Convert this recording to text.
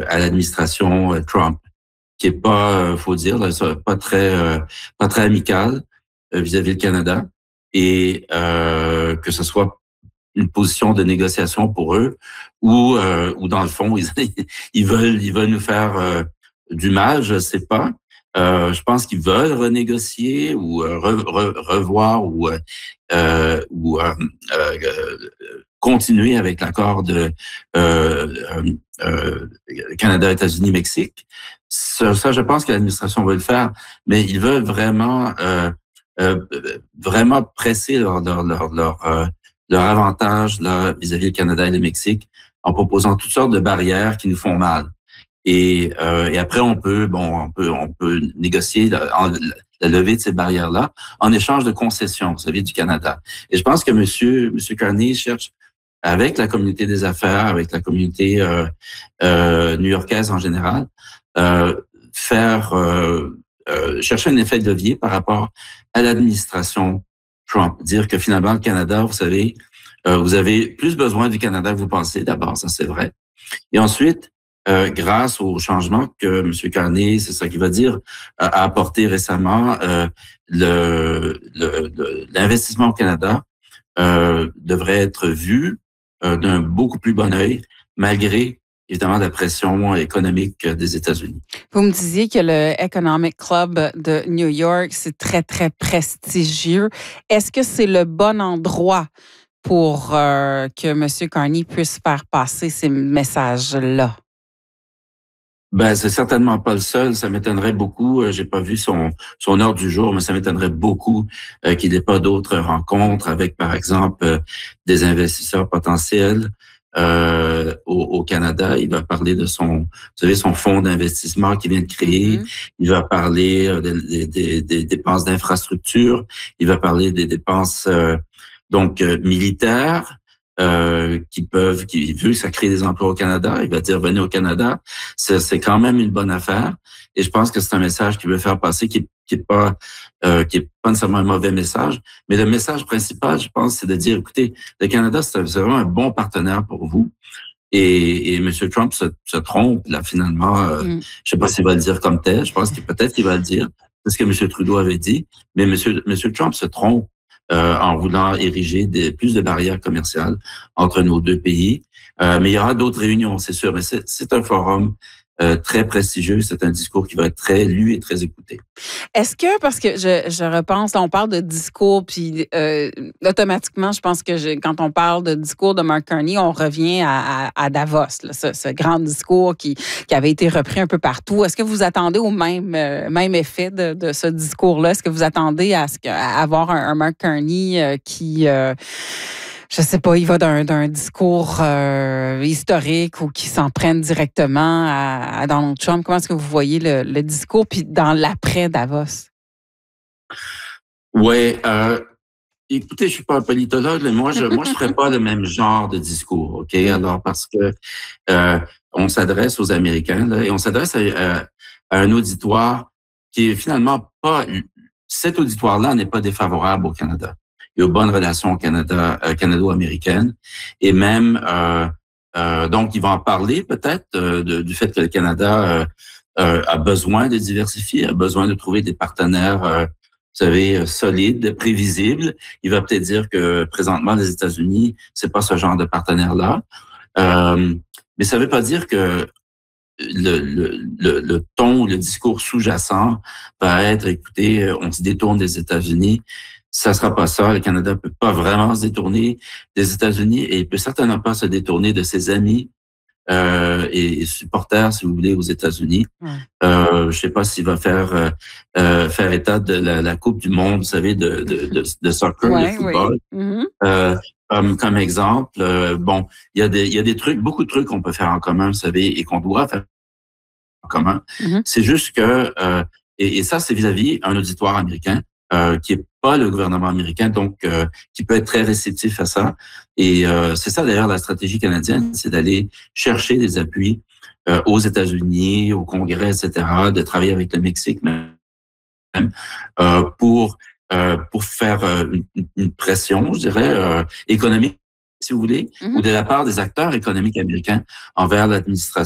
à l'administration Trump, qui est pas, faut dire, là, pas très amical vis-à-vis du Canada, et que ce soit une position de négociation pour eux, ou dans le fond ils veulent nous faire du mal, je sais pas. Je pense qu'ils veulent renégocier ou revoir ou continuer avec l'accord de Canada, États-Unis, Mexique. Ça, je pense que l'administration veut le faire, mais ils veulent vraiment presser leur avantage là vis-à-vis du Canada et du Mexique en proposant toutes sortes de barrières qui nous font mal. Et après on peut négocier la levée de ces barrières-là en échange de concessions, vous savez, du Canada. Et je pense que Monsieur Carney cherche, avec la communauté des affaires, avec la communauté new-yorkaise en général, chercher un effet de levier par rapport à l'administration Trump. Dire que finalement, le Canada, vous savez, vous avez plus besoin du Canada que vous pensez, d'abord, ça c'est vrai. Et ensuite, grâce au changement que M. Carney, c'est ça qu'il va dire, a apporté récemment, l'investissement au Canada devrait être vu d'un beaucoup plus bon œil, malgré évidemment la pression économique des États-Unis. Vous me disiez que le Economic Club de New York, c'est très, très prestigieux. Est-ce que c'est le bon endroit pour que M. Carney puisse faire passer ces messages-là? Ben, c'est certainement pas le seul. Ça m'étonnerait beaucoup. J'ai pas vu son ordre du jour, mais ça m'étonnerait beaucoup qu'il n'ait pas d'autres rencontres avec, par exemple, des investisseurs potentiels au Canada. Il va parler de son fonds d'investissement qu'il vient de créer. Mm-hmm. Il va parler des dépenses d'infrastructure. Il va parler des dépenses militaires. Vu que ça crée des emplois au Canada, il va dire venez au Canada, c'est quand même une bonne affaire. Et je pense que c'est un message qu'il veut faire passer, qui est pas nécessairement un mauvais message, mais le message principal, je pense, c'est de dire écoutez, le Canada c'est vraiment un bon partenaire pour vous. Et M. Trump se trompe là finalement. Je sais pas s'il va le dire comme tel. Je pense que peut-être qu'il va le dire. C'est ce que M. Trudeau avait dit. Mais M. Trump se trompe. En voulant ériger plus de barrières commerciales entre nos deux pays. Mais il y aura d'autres réunions, c'est sûr. Mais c'est un forum très prestigieux. C'est un discours qui va être très lu et très écouté. Est-ce que, parce que je repense, on parle de discours, puis automatiquement, je pense que quand on parle de discours de Mark Carney, on revient à Davos, là, ce grand discours qui avait été repris un peu partout. Est-ce que vous attendez au même effet de ce discours-là? Est-ce que vous attendez à avoir un Mark Carney qui... je sais pas, il va d'un discours historique ou qui s'en prenne directement à Donald Trump. Comment est-ce que vous voyez le discours puis dans l'après Davos? Oui, écoutez, je suis pas un politologue, mais moi je ferais pas le même genre de discours, ok? Alors parce que on s'adresse aux Américains là, et on s'adresse à un auditoire qui est finalement pas. Cet auditoire-là n'est pas défavorable au Canada. Il y a de bonnes relations canado-américaines et même donc ils vont en parler peut-être du fait que le Canada a besoin de diversifier, a besoin de trouver des partenaires vous savez solides, prévisibles. Il va peut-être dire que présentement les États-Unis c'est pas ce genre de partenaire-là, mais ça veut pas dire que le ton, le discours sous-jacent va être écoutez, on se détourne des États-Unis. Ça sera pas ça. Le Canada peut pas vraiment se détourner des États-Unis et il peut certainement pas se détourner de ses amis et supporters, si vous voulez, aux États-Unis. Je sais pas s'il va faire état de la Coupe du Monde, vous savez, de soccer, de football. Oui. Comme exemple, bon, il y a des trucs, beaucoup de trucs qu'on peut faire en commun, vous savez, et qu'on doit faire en commun. C'est juste que et ça, c'est vis-à-vis un auditoire américain. Qui est pas le gouvernement américain, donc qui peut être très réceptif à ça. Et c'est ça d'ailleurs la stratégie canadienne, c'est d'aller chercher des appuis aux États-Unis, au Congrès, etc., de travailler avec le Mexique même pour faire une pression, je dirais, économique, si vous voulez, ou de la part des acteurs économiques américains envers l'administration